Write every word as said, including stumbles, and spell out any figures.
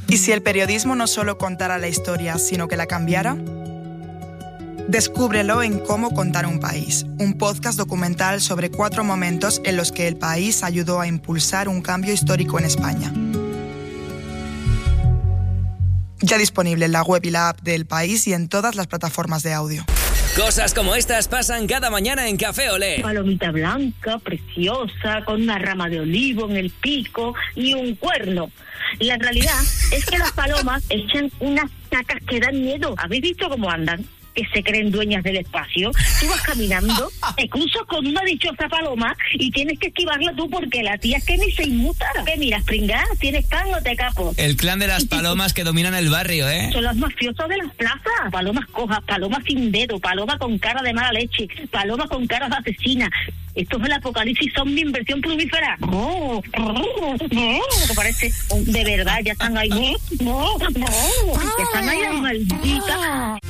¿Y si el periodismo no solo contara la historia, sino que la cambiara? Descúbrelo en Cómo contar un país, un podcast documental sobre cuatro momentos en los que el país ayudó a impulsar un cambio histórico en España. Ya disponible en la web y la app del País y en todas las plataformas de audio. Cosas como estas pasan cada mañana en Café Olé. Palomita blanca, preciosa, con una rama de olivo en el pico y un cuerno. La realidad es que las palomas echan unas cacas que dan miedo. ¿Habéis visto cómo andan? Que se creen dueñas del espacio. Tú vas caminando, te cruzas con una dichosa paloma y tienes que esquivarla tú porque la tía es que ni se inmuta. ¿Qué miras, pringá? ¿Tienes pan o te capo? El clan de las palomas que dominan el barrio, ¿eh? Son los mafiosos de las plazas. Palomas cojas, palomas sin dedo, paloma con cara de mala leche, paloma con cara de asesina. Estos del apocalipsis son mi inversión plumífera. No, no, no, ¿te parece? De verdad, ya están ahí. No, no, no. Ya están ahí las malditas.